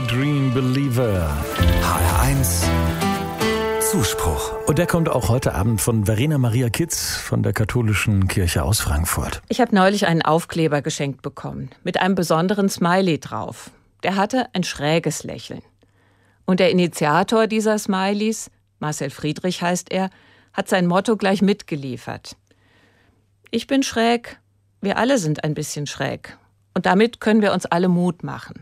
Dream Believer. HR1 Zuspruch. Und der kommt auch heute Abend von Verena Maria Kitz von der Katholischen Kirche aus Frankfurt. Ich habe neulich einen Aufkleber geschenkt bekommen mit einem besonderen Smiley drauf. Der hatte ein schräges Lächeln. Und der Initiator dieser Smileys, Marcel Friedrich heißt er, hat sein Motto gleich mitgeliefert. Ich bin schräg, wir alle sind ein bisschen schräg. Und damit können wir uns alle Mut machen.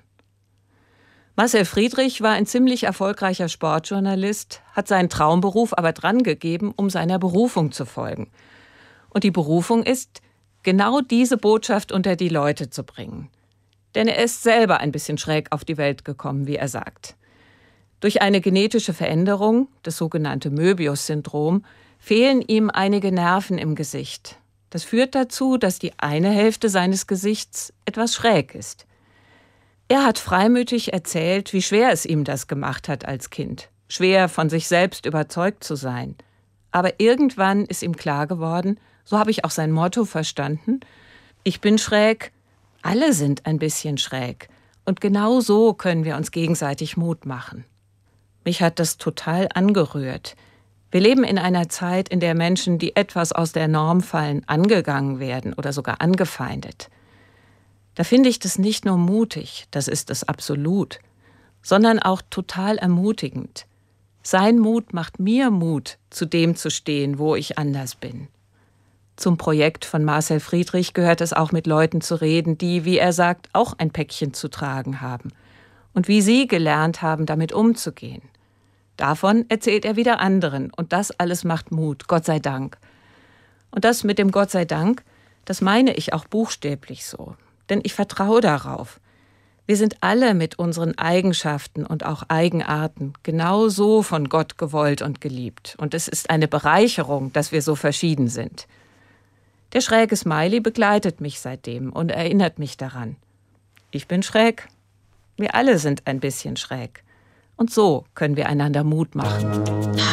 Marcel Friedrich war ein ziemlich erfolgreicher Sportjournalist, hat seinen Traumberuf aber drangegeben, um seiner Berufung zu folgen. Und die Berufung ist, genau diese Botschaft unter die Leute zu bringen. Denn er ist selber ein bisschen schräg auf die Welt gekommen, wie er sagt. Durch eine genetische Veränderung, das sogenannte Möbius-Syndrom, fehlen ihm einige Nerven im Gesicht. Das führt dazu, dass die eine Hälfte seines Gesichts etwas schräg ist. Er hat freimütig erzählt, wie schwer es ihm das gemacht hat als Kind. Schwer, von sich selbst überzeugt zu sein. Aber irgendwann ist ihm klar geworden, so habe ich auch sein Motto verstanden, ich bin schräg, alle sind ein bisschen schräg. Und genau so können wir uns gegenseitig Mut machen. Mich hat das total angerührt. Wir leben in einer Zeit, in der Menschen, die etwas aus der Norm fallen, angegangen werden oder sogar angefeindet. Da finde ich das nicht nur mutig, das ist es absolut, sondern auch total ermutigend. Sein Mut macht mir Mut, zu dem zu stehen, wo ich anders bin. Zum Projekt von Marcel Friedrich gehört es auch, mit Leuten zu reden, die, wie er sagt, auch ein Päckchen zu tragen haben und wie sie gelernt haben, damit umzugehen. Davon erzählt er wieder anderen und das alles macht Mut, Gott sei Dank. Und das mit dem Gott sei Dank, das meine ich auch buchstäblich so. Denn ich vertraue darauf. Wir sind alle mit unseren Eigenschaften und auch Eigenarten genau so von Gott gewollt und geliebt. Und es ist eine Bereicherung, dass wir so verschieden sind. Der schräge Smiley begleitet mich seitdem und erinnert mich daran. Ich bin schräg. Wir alle sind ein bisschen schräg. Und so können wir einander Mut machen.